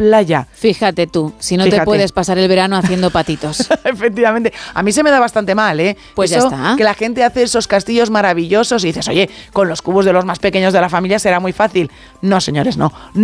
playa. Fíjate tú, si no te puedes pasar el verano haciendo patitos. Efectivamente. A mí se me da bastante mal, ¿eh? Pues eso, ya está. Que la gente hace esos castillos maravillosos y dices, oye, con los cubos de los más pequeños de la familia será muy fácil. No, señores, no.